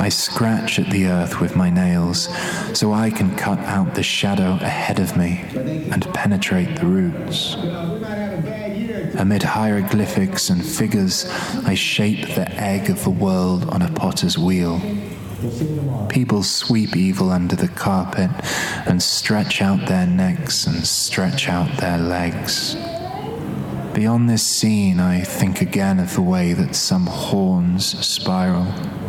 I scratch at the earth with my nails so I can cut out the shadow ahead of me and penetrate the roots. Amid hieroglyphics and figures, I shape the egg of the world on a potter's wheel. People sweep evil under the carpet and stretch out their necks and stretch out their legs. Beyond this scene, I think again of the way that some horns spiral.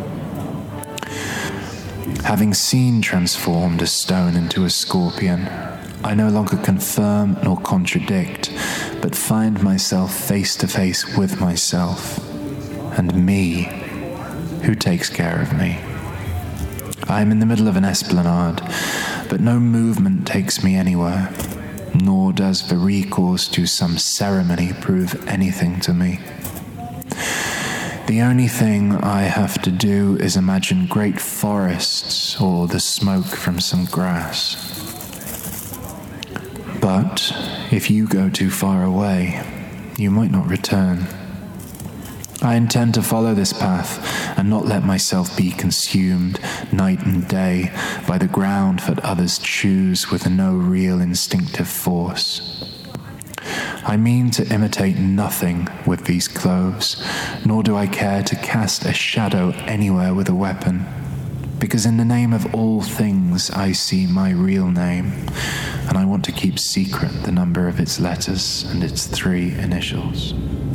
Having seen transformed a stone into a scorpion, I no longer confirm nor contradict, but find myself face to face with myself and me, who takes care of me. I am in the middle of an esplanade, but no movement takes me anywhere, nor does the recourse to some ceremony prove anything to me. The only thing I have to do is imagine great forests or the smoke from some grass. But if you go too far away, you might not return. I intend to follow this path and not let myself be consumed night and day by the ground that others choose with no real instinctive force. I mean to imitate nothing with these clothes, nor do I care to cast a shadow anywhere with a weapon, because in the name of all things I see my real name, and I want to keep secret the number of its letters and its 3 initials.